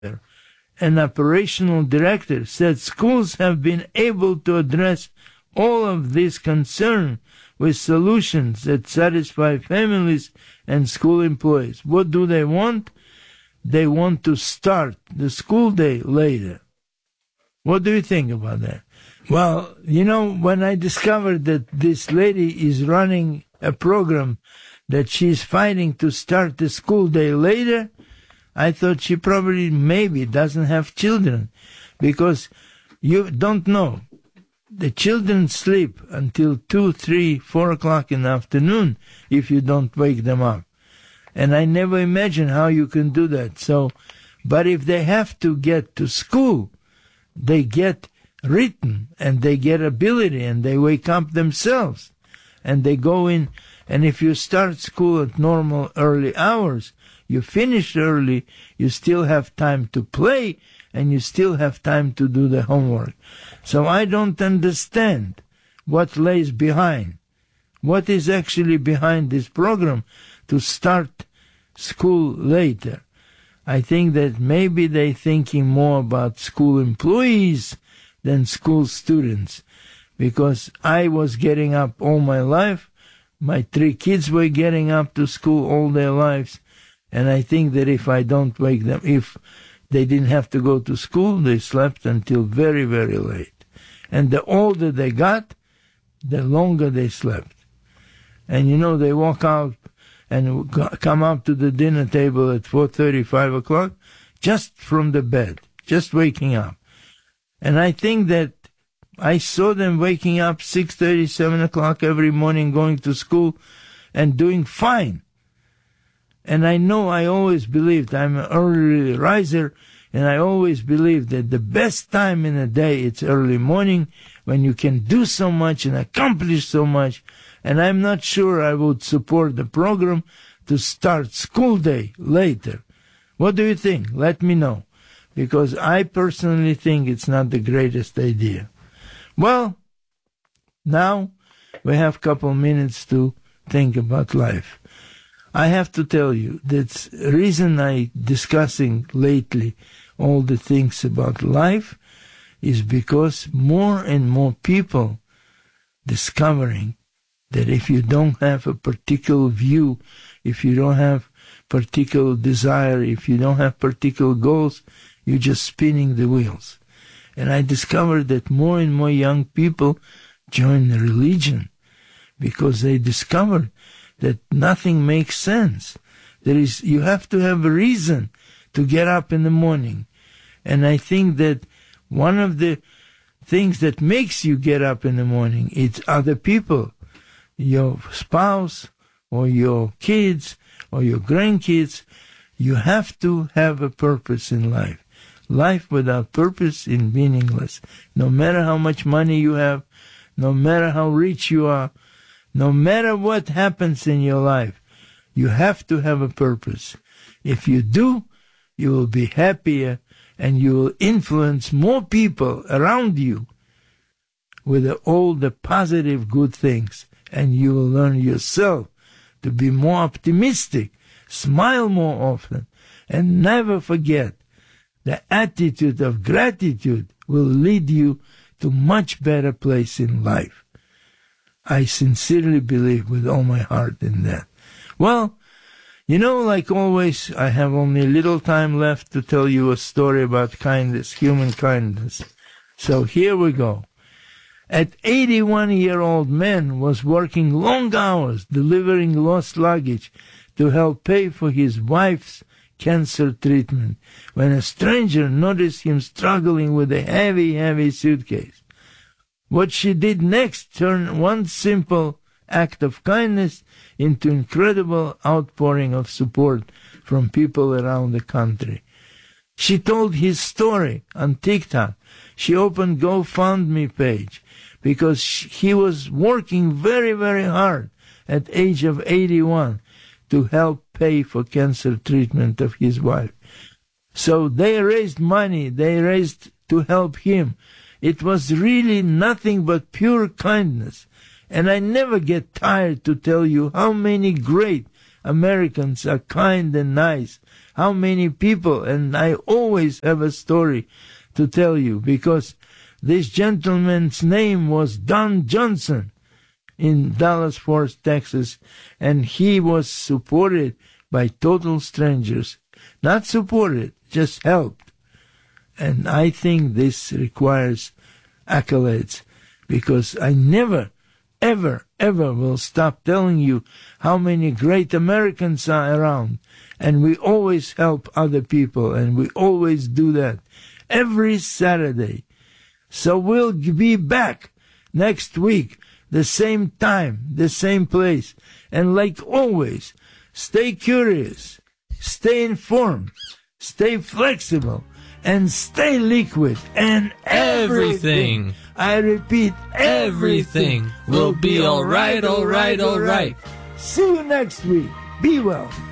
an operational director, said schools have been able to address all of these concerns with solutions that satisfy families and school employees. What do they want? They want to start the school day later. What do you think about that? Well, you know, when I discovered that this lady is running a program that she's fighting to start the school day later, I thought she probably maybe doesn't have children, because you don't know. The children sleep until 2, 3, 4 o'clock in the afternoon if you don't wake them up. And I never imagined how you can do that. So, but if they have to get to school, they get written and they get ability and they wake up themselves and they go in. And if you start school at normal early hours, you finish early, you still have time to play and you still have time to do the homework. So I don't understand what lays behind. What is actually behind this program to start school later? I think that maybe they're thinking more about school employees than school students, because I was getting up all my life. My 3 kids were getting up to school all their lives. And I think that if I don't wake them, if they didn't have to go to school, they slept until very, very late. And the older they got, the longer they slept. And you know, they walk out and come up to the dinner table at 4:30, 5 o'clock, just from the bed, just waking up. And I think that I saw them waking up 6:30, 7 o'clock every morning, going to school and doing fine. And I know I always believed, I'm an early riser, and I always believed that the best time in the day, it's early morning, when you can do so much and accomplish so much. And I'm not sure I would support the program to start school day later. What do you think? Let me know. Because I personally think it's not the greatest idea. Well, now we have a couple minutes to think about life. I have to tell you that the reason I discussing lately all the things about life is because more and more people discovering that if you don't have a particular view, if you don't have particular desire, if you don't have particular goals, you're just spinning the wheels. And I discovered that more and more young people join the religion because they discovered that nothing makes sense. You have to have a reason to get up in the morning. And I think that one of the things that makes you get up in the morning, it's other people, your spouse or your kids or your grandkids. You have to have a purpose in life. Life without purpose is meaningless. No matter how much money you have, no matter how rich you are, no matter what happens in your life, you have to have a purpose. If you do, you will be happier and you will influence more people around you with all the positive good things. And you will learn yourself to be more optimistic, smile more often, and never forget the attitude of gratitude will lead you to much better place in life. I sincerely believe with all my heart in that. Well, you know, like always, I have only a little time left to tell you a story about kindness, human kindness. So here we go. An 81-year-old man was working long hours delivering lost luggage to help pay for his wife's cancer treatment when a stranger noticed him struggling with a heavy, heavy suitcase. What she did next turned one simple act of kindness into incredible outpouring of support from people around the country. She told his story on TikTok. She opened GoFundMe page because he was working very, very hard at age of 81 to help pay for cancer treatment of his wife. So they raised money, they raised to help him. It was really nothing but pure kindness. And I never get tired to tell you how many great Americans are kind and nice. How many people, and I always have a story to tell you, because this gentleman's name was Don Johnson in Dallas-Fort, Texas, and he was supported by total strangers. Not supported, just helped. And I think this requires accolades, because I never, ever, ever will stop telling you how many great Americans are around. And we always help other people, and we always do that every Saturday. So we'll be back next week, the same time, the same place. And like always, stay curious, stay informed, stay flexible, and stay liquid. And everything, I repeat, everything will be all right, all right, all right. See you next week. Be well.